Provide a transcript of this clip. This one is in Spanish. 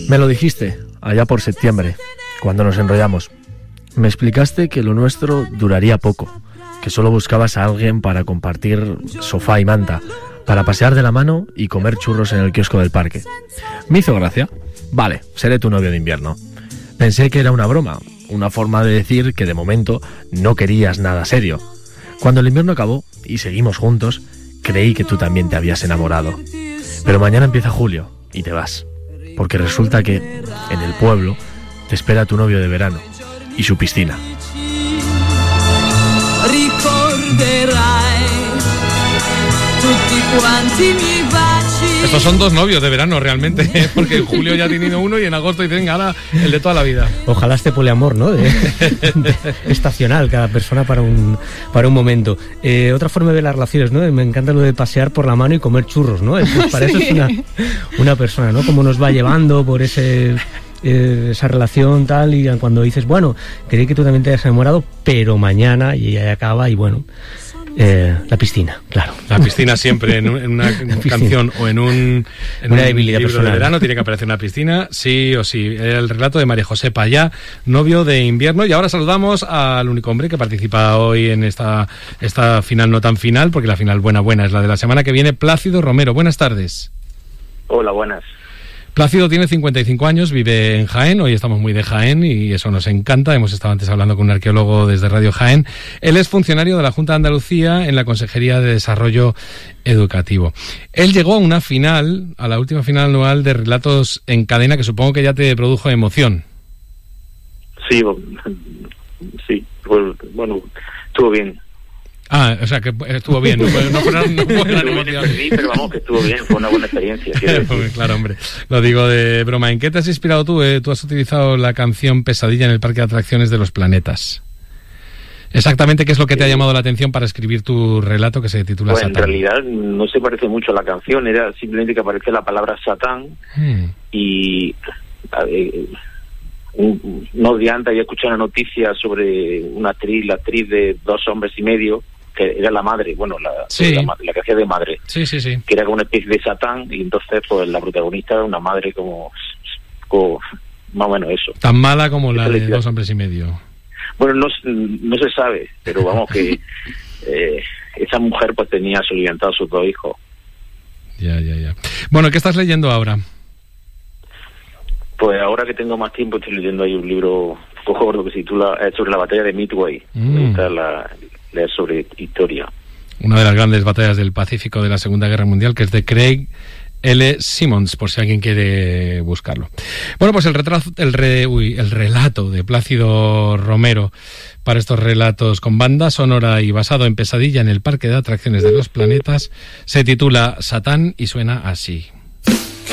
Me lo dijiste, allá por septiembre, cuando nos enrollamos. Me explicaste que lo nuestro duraría poco, que solo buscabas a alguien para compartir sofá y manta, para pasear de la mano y comer churros en el kiosco del parque. Me hizo gracia. Vale, seré tu novio de invierno. Pensé que era una broma, una forma de decir que de momento no querías nada serio. Cuando el invierno acabó y seguimos juntos, creí que tú también te habías enamorado. Pero mañana empieza julio y te vas, porque resulta que en el pueblo te espera tu novio de verano y su piscina. Estos son dos novios de verano realmente, porque en julio ya ha tenido uno y en agosto dicen, ahora el de toda la vida. Ojalá este poliamor, ¿no? De estacional, cada persona para un momento. Otra forma de ver las relaciones, ¿no? Me encanta lo de pasear por la mano y comer churros, ¿no? Pues para eso es una persona, ¿no? Cómo nos va llevando por esa relación tal, y cuando dices, bueno, creí que tú también te hayas enamorado, pero mañana y ahí acaba y bueno... la piscina, claro. La piscina siempre, en una canción o en un debilidad libro personal. de verano tiene que aparecer una piscina, sí o sí. El relato de María José Payá, novio de invierno. Y ahora saludamos al único hombre que participa hoy en esta final no tan final, porque la final buena es la de la semana que viene, Plácido Romero. Buenas tardes. Hola, buenas. Plácido tiene 55 años, vive en Jaén, hoy estamos muy de Jaén y eso nos encanta, hemos estado antes hablando con un arqueólogo desde Radio Jaén. Él es funcionario de la Junta de Andalucía en la Consejería de Desarrollo Educativo. Él llegó a una final, a la última final anual de Relatos en Cadena, que supongo que ya te produjo emoción. Sí, pues, bueno, estuvo bien. Ah, o sea, que estuvo bien, no fue gran emoción. Pero vamos, que estuvo bien, fue una buena experiencia. Claro, hombre, lo digo de broma. ¿En qué te has inspirado tú? Tú has utilizado la canción Pesadilla en el Parque de Atracciones de los Planetas. Exactamente, ¿qué es lo que te ha llamado la atención para escribir tu relato que se titula Satán? En realidad no se parece mucho a la canción, era simplemente que aparece la palabra Satán y... unos días antes había escuchado una noticia sobre una actriz, la actriz de 2 hombres y medio, que era la madre, bueno, la que hacía de madre, sí. Que era como una especie de Satán, y entonces pues la protagonista era una madre como más o menos eso. Tan mala como la de 2 hombres y medio. Bueno, no se sabe, pero vamos que esa mujer pues tenía soliviantado a sus 2 hijos. Ya. Bueno, ¿qué estás leyendo ahora? Pues ahora que tengo más tiempo estoy leyendo ahí un libro poco gordo que se titula sobre la batalla de Midway. Me gusta leer sobre historia. Una de las grandes batallas del Pacífico de la Segunda Guerra Mundial, que es de Craig L. Simmons, por si alguien quiere buscarlo. Bueno, pues el relato de Plácido Romero para estos relatos con banda sonora y basado en Pesadilla en el Parque de Atracciones de los Planetas se titula Satán y suena así.